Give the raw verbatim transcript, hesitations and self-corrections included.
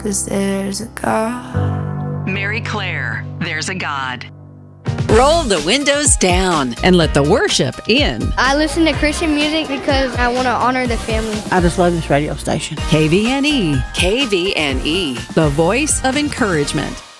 'cause there's a God. Mary Claire, There's a God. Roll the windows down and let the worship in. I listen to Christian music because I want to honor the family. I just love this radio station. K V N E. K V N E, the voice of encouragement.